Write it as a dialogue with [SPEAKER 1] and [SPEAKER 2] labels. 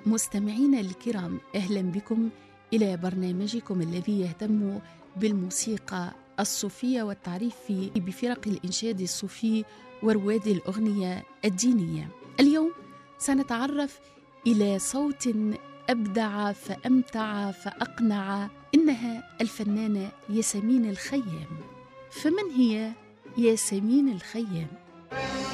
[SPEAKER 1] مستمعينا الكرام، أهلا بكم إلى برنامجكم الذي يهتم بالموسيقى الصوفية والتعريف بفرق الإنشاد الصوفي ورواد الأغنية الدينية. اليوم سنتعرف إلى صوت أبدع فأمتع فأقنع، إنها الفنانة ياسمين الخيام. فمن هي ياسمين الخيام؟